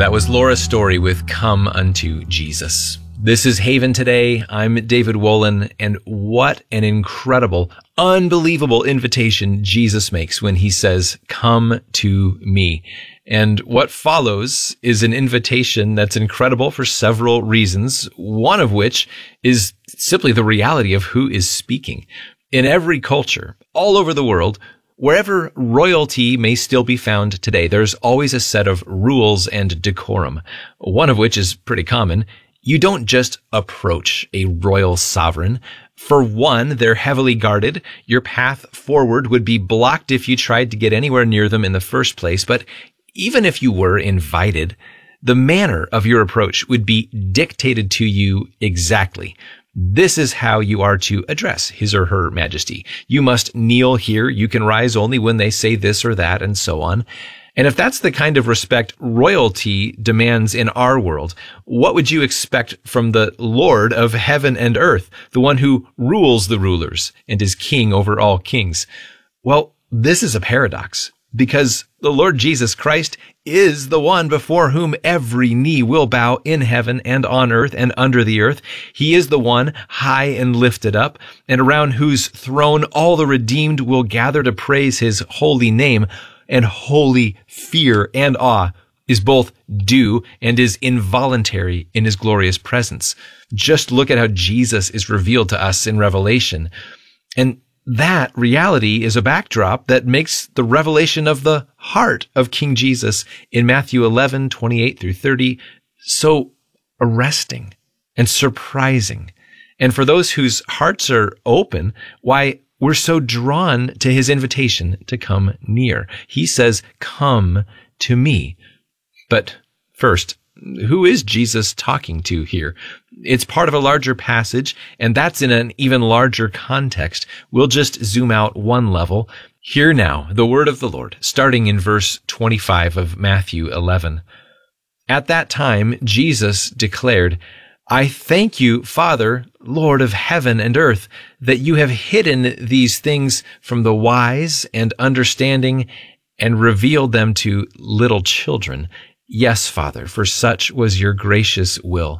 That was Laura Story with Come Unto Jesus. This is Haven Today. I'm David Wolin, and what an incredible, unbelievable invitation Jesus makes when he says, "Come to me." And what follows is an invitation that's incredible for several reasons, one of which is simply the reality of who is speaking. In every culture, all over the world, wherever royalty may still be found today, there's always a set of rules and decorum, one of which is pretty common. You don't just approach a royal sovereign. For one, they're heavily guarded. Your path forward would be blocked if you tried to get anywhere near them in the first place. But even if you were invited, the manner of your approach would be dictated to you exactly. This is how you are to address His or Her Majesty. You must kneel here. You can rise only when they say this or that, and so on. And if that's the kind of respect royalty demands in our world, what would you expect from the Lord of heaven and earth, the one who rules the rulers and is king over all kings? Well, this is a paradox, because the Lord Jesus Christ is the one before whom every knee will bow in heaven and on earth and under the earth. He is the one high and lifted up, and around whose throne all the redeemed will gather to praise His holy name. And holy fear and awe is both due and is involuntary in His glorious presence. Just look at how Jesus is revealed to us in Revelation. And that reality is a backdrop that makes the revelation of the heart of King Jesus in Matthew 11:28 through 30 so arresting and surprising. And for those whose hearts are open, why, we're so drawn to His invitation to come near. He says, "Come to me." But first, who is Jesus talking to here? It's part of a larger passage, and that's in an even larger context. We'll just zoom out one level. Hear now the word of the Lord, starting in verse 25 of Matthew 11. At that time, Jesus declared, "I thank you, Father, Lord of heaven and earth, that you have hidden these things from the wise and understanding and revealed them to little children. Yes, Father, for such was your gracious will."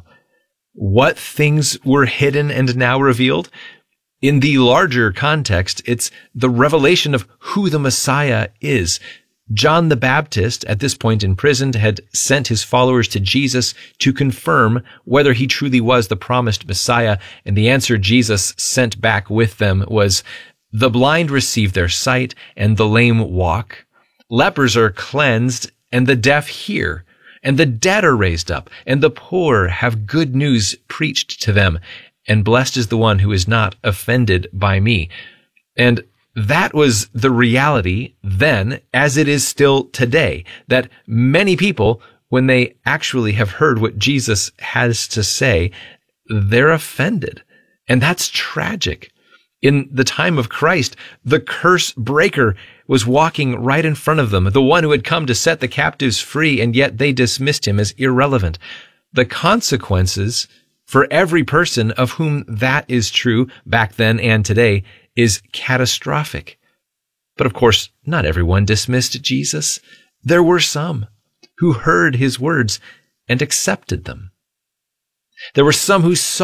What things were hidden and now revealed? In the larger context, it's the revelation of who the Messiah is. John the Baptist, at this point imprisoned, had sent his followers to Jesus to confirm whether he truly was the promised Messiah, and the answer Jesus sent back with them was, "The blind receive their sight, and the lame walk. Lepers are cleansed, and the deaf hear. And the dead are raised up, and the poor have good news preached to them. And blessed is the one who is not offended by me." And that was the reality then, as it is still today, that many people, when they actually have heard what Jesus has to say, they're offended. And that's tragic. In the time of Christ, the curse breaker was walking right in front of them, the one who had come to set the captives free, and yet they dismissed him as irrelevant. The consequences for every person of whom that is true back then and today is catastrophic. But of course, not everyone dismissed Jesus. There were some who heard his words and accepted them. There were some who saw